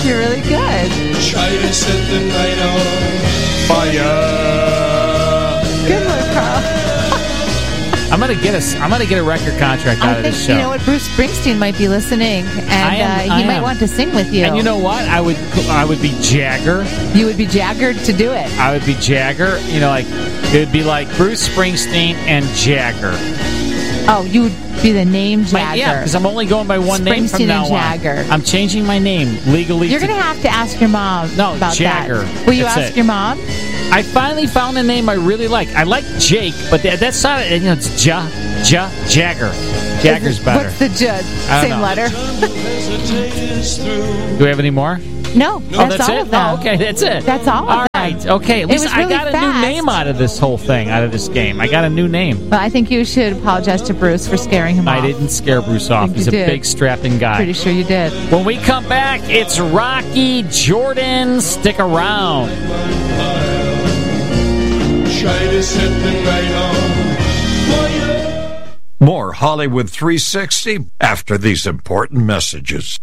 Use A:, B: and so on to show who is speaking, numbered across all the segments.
A: You're really good.
B: Try to set the night on fire.
A: Good one, Carl.
C: I'm gonna get a record contract out of this show.
A: You know what? Bruce Springsteen might be listening, and he might want to sing with you.
C: And you know what? I would be Jagger.
A: You would be Jagger to do it.
C: I would be Jagger. You know, like it would be like Bruce Springsteen and Jagger.
A: Oh, you would be the name Jagger.
C: Yeah, because I'm only going by one name from now
A: and Jagger.
C: on. I'm changing my name legally.
A: You're going to have to ask your mom about
C: Jagger.
A: that. Will you ask your mom?
C: I finally found a name I really like. I like Jake, but that's not it. You know, it's Jagger. Jagger's better.
A: What's the same letter?
C: Do we have any more?
A: No, that's all
C: it?
A: of them.
C: Oh, okay, that's it.
A: That's all of them.
C: All right, okay. At least I got a new name out of this whole thing, out of this game. I got a new name.
A: Well, I think you should apologize to Bruce for scaring him off.
C: I didn't scare Bruce off. He's a big, strapping guy.
A: Pretty sure you did.
C: When we come back, it's Rocky Jordan. Stick around.
B: Try to set the night on fire.
D: More Hollywood 360 after these important messages.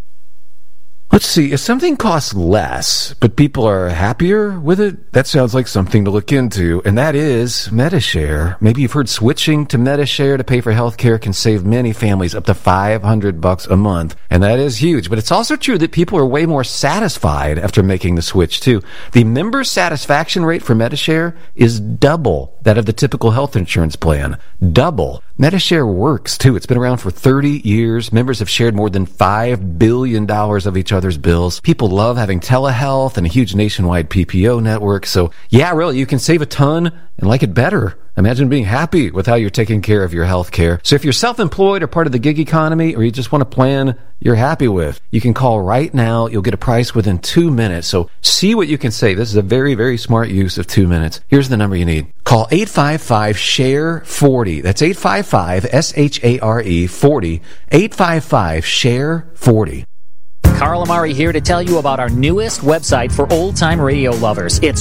E: Let's see, if something costs less, but people are happier with it, that sounds like something to look into, and that is Medi-Share. Maybe you've heard switching to Medi-Share to pay for healthcare can save many families up to $500 a month, and that is huge. But it's also true that people are way more satisfied after making the switch, too. The member satisfaction rate for Medi-Share is double that of the typical health insurance plan. Double. Medi-Share works, too. It's been around for 30 years. Members have shared more than $5 billion of each other's bills. People love having telehealth and a huge nationwide PPO network. So, yeah, really, you can save a ton and like it better. Imagine being happy with how you're taking care of your health care. So if you're self-employed or part of the gig economy, or you just want a plan you're happy with, you can call right now. You'll get a price within 2 minutes. So see what you can save. This is a very, very smart use of 2 minutes. Here's the number you need. Call 855-SHARE-40. That's 855-SHARE-40. 855-SHARE-40.
F: Carl Amari here to tell you about our newest website for old-time radio lovers. It's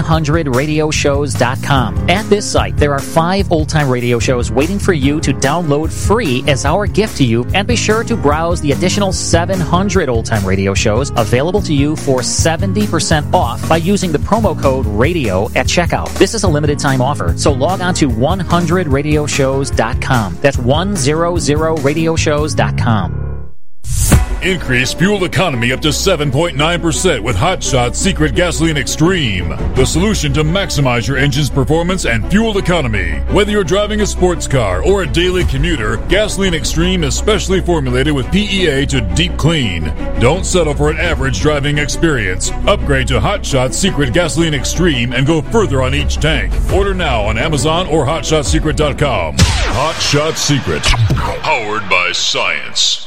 F: 100radioshows.com. At this site, there are 5 old-time radio shows waiting for you to download free as our gift to you, and be sure to browse the additional 700 old-time radio shows available to you for 70% off by using the promo code RADIO at checkout. This is a limited-time offer, so log on to 100radioshows.com. That's 100radioshows.com.
G: Increase fuel economy up to 7.9% with Hot Shot Secret Gasoline Extreme. The solution to maximize your engine's performance and fuel economy. Whether you're driving a sports car or a daily commuter, Gasoline Extreme is specially formulated with PEA to deep clean. Don't settle for an average driving experience. Upgrade to Hot Shot Secret Gasoline Extreme and go further on each tank. Order now on Amazon or HotShotSecret.com. Hot Shot Secret. Powered by science.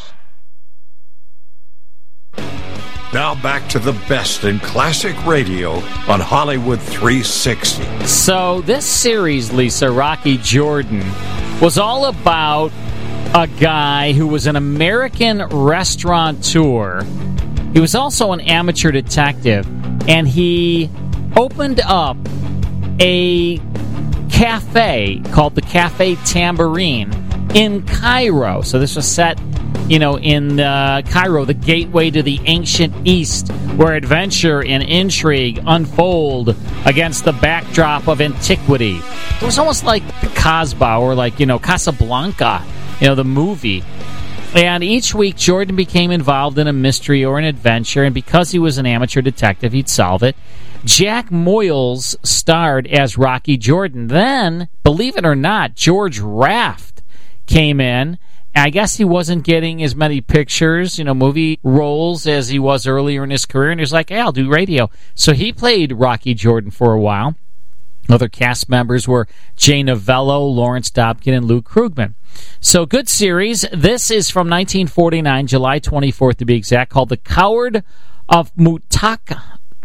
D: Now back to the best in classic radio on Hollywood 360.
C: So this series, Lisa, Rocky Jordan, was all about a guy who was an American restaurateur. He was also an amateur detective, and he opened up a cafe called the Cafe Tambourine in Cairo. So this was set, in Cairo, the gateway to the ancient East, where adventure and intrigue unfold against the backdrop of antiquity. It was almost like Casbah or Casablanca, the movie. And each week, Jordan became involved in a mystery or an adventure, and because he was an amateur detective, he'd solve it. Jack Moyles starred as Rocky Jordan. Then, believe it or not, George Raft came in. I guess he wasn't getting as many pictures, movie roles as he was earlier in his career, and he was like, hey, I'll do radio. So he played Rocky Jordan for a while. Other cast members were Jay Novello, Lawrence Dobkin, and Lou Krugman. So good series. This is from 1949, July 24th to be exact, called The Coward of Mutakan.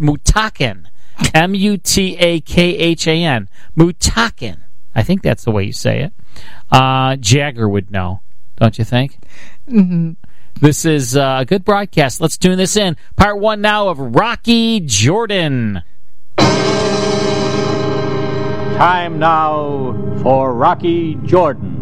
C: M-U-T-A-K-H-A-N. Mutakan. I think that's the way you say it. Jagger would know. Don't you think?
A: Mm-hmm.
C: This is a good broadcast. Let's tune this in. Part 1 now of Rocky Jordan.
H: Time now for Rocky Jordan.